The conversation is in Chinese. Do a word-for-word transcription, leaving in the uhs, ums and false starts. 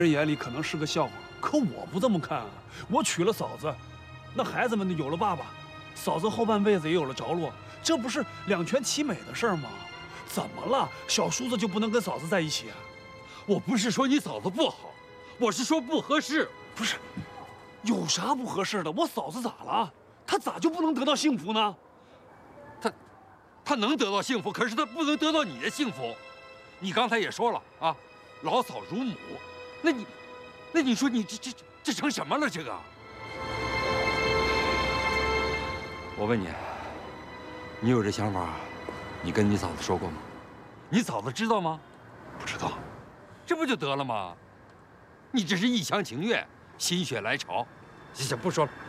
人眼里可能是个笑话，可我不这么看啊！我娶了嫂子，那孩子们有了爸爸，嫂子后半辈子也有了着落，这不是两全其美的事儿吗？怎么了？小叔子就不能跟嫂子在一起啊？ 我不是说你嫂子不好，我是说不合适。 不是，有啥不合适的？我嫂子咋了？她咋就不能得到幸福呢？ 她，她能得到幸福，可是她不能得到你的幸福。你刚才也说了啊，老嫂如母。 那你，那你说你这这这成什么了？这个，我问你，你有这想法，你跟你嫂子说过吗？你嫂子知道吗？ 不知道， 这不就得了吗？你这是一厢情愿，心血来潮。行行，不说了，